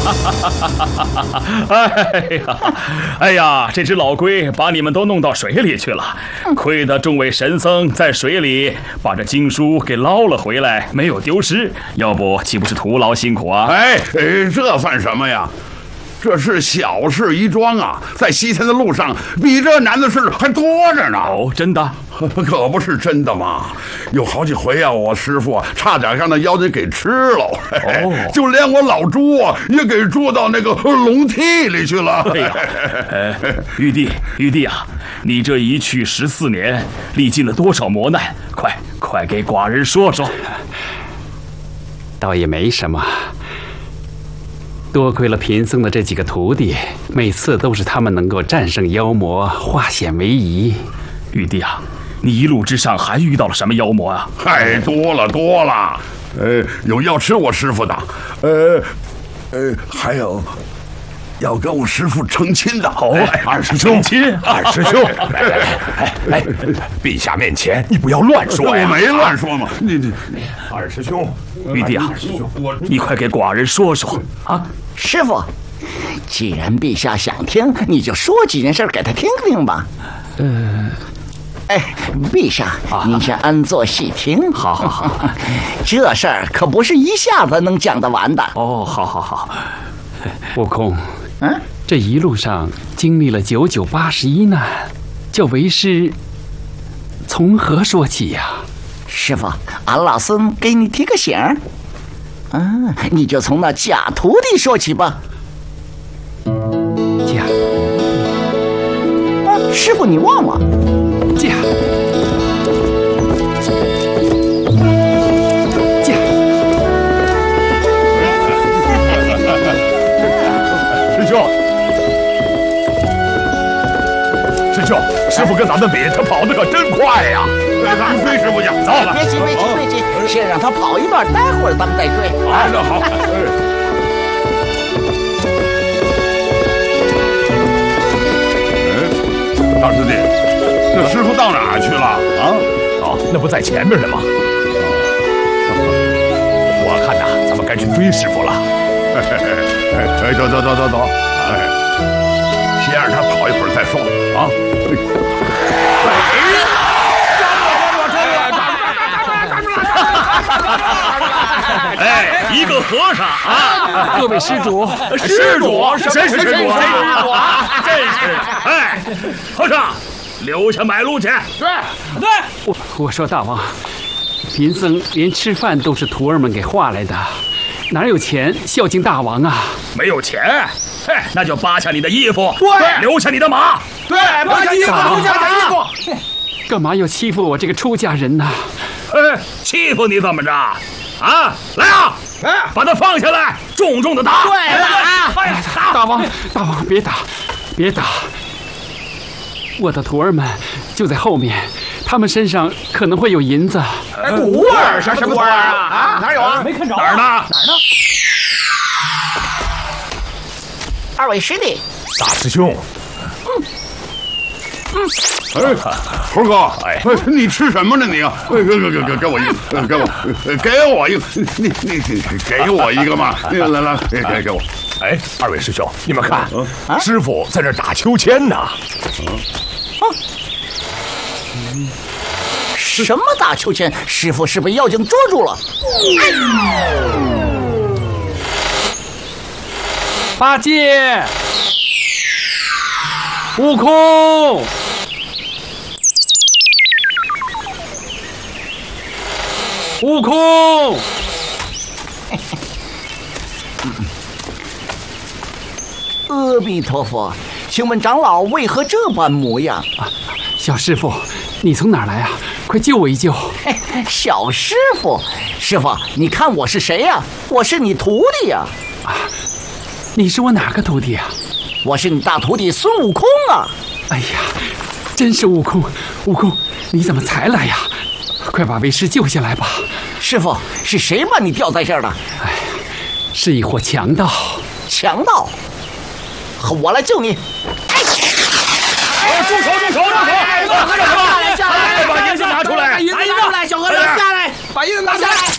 哎呀，这只老龟把你们都弄到水里去了，亏得众位神僧在水里把这经书给捞了回来，没有丢失，要不岂不是徒劳辛苦啊？ 这算什么呀？这是小事一桩啊，在西天的路上，比这难的事还多着呢。 哦，真的？ 可不是真的嘛！有好几回啊，我师傅差点让那妖精给吃了，就连我老猪啊也给捉到那个笼屉里去了。 哎呀，玉帝啊，你这一去14年，历尽了多少磨难？快给寡人说说。 倒也没什么。多亏了贫僧的这几个徒弟，每次都是他们能够战胜妖魔，化险为夷。 玉帝啊，你一路之上还遇到了什么妖魔啊？ 太多了，有要吃我师傅的，还有要跟我师傅成亲的。 二师兄，来，陛下面前你不要乱说呀！ 我没乱说嘛，你二师兄， 玉帝啊，你快给寡人说说啊！ 师傅，既然陛下想听，你就说几件事给他听听吧。陛下，您先安坐细听。 好， 这事儿可不是一下子能讲得完的。 哦，好。 悟空，这一路上经历了99、81难，叫为师从何说起呀？ 师傅，俺老孙给你提个醒儿。你就从那假徒弟说起吧。 假？ 师傅，你忘了？ 假？ 师兄，师傅跟咱们比，他跑得可真快呀！ 咱们追师傅去，走了。 别急，先让他跑一段，待会儿咱们再追。 那好。大师弟，这师傅到哪儿去了啊？ 那不在前面呢吗？我看呐，咱们该去追师傅了。 走。先让他跑一会儿再说啊！ 一个和尚啊！ 各位施主， 谁是施主啊？真是！和尚，留下买路去。 对。我说大王，贫僧连吃饭都是徒儿们给化来的，哪有钱孝敬大王啊？ 没有钱？那就扒下你的衣服， 对， 留下你的马， 对，扒下衣服，留下衣服。 干嘛要欺负我这个出家人呢？ 欺负你怎么着？啊，来啊！把他放下来，重重的打。 对了， 大王，别打！我的徒儿们就在后面，他们身上可能会有银子。 徒儿？什么徒儿啊？哪有啊？没看着。 哪儿呢？ 二位师弟， 大师兄。 猴哥，你吃什么呢你啊？给我一个，你给我一个嘛！来，给我。 二位师兄，你们看，师傅在这打秋千呢。 什么打秋千？师傅是被妖精捉住了。 八戒，悟空，悟空！ 阿弥陀佛，请问长老为何这般模样？ 小师傅，你从哪儿来啊？快救我一救！ 小师傅，师傅，你看我是谁呀？我是你徒弟呀！ 你是我哪个徒弟啊？ 我是你大徒弟孙悟空啊！ 哎呀，真是悟空！悟空，你怎么才来呀？快把为师救下来吧！ 师傅，是谁把你吊在这儿的？ 哎，是一伙强盗。 强盗？我来救你！ 住手！ 下来！ 把银子拿出来！ 把银子拿出来！小和尚下来！把银子拿下来！